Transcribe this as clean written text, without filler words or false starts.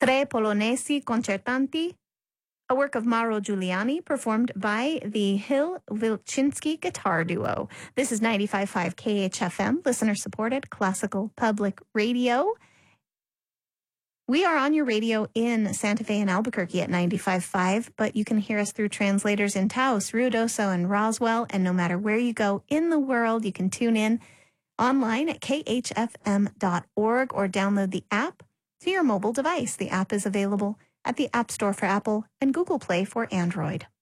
Tre Polonesi Concertanti, a work of Mauro Giuliani performed by the Hill Wilczynski Guitar Duo. This is 95.5 KHFM, listener-supported classical public radio. We are on your radio in Santa Fe and Albuquerque at 95.5, but you can hear us through translators in Taos, Ruidoso, and Roswell. And no matter where you go in the world, you can tune in online at khfm.org or download the app to your mobile device. The app is available at the App Store for Apple and Google Play for Android.